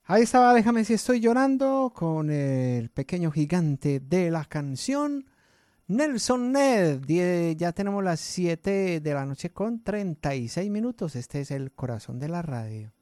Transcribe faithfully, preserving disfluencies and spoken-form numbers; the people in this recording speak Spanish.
Ahí estaba, déjame si estoy llorando, con el pequeño gigante de la canción, Nelson Ned. Die- ya tenemos las siete de la noche con treinta y seis minutos. Este es el corazón de la radio.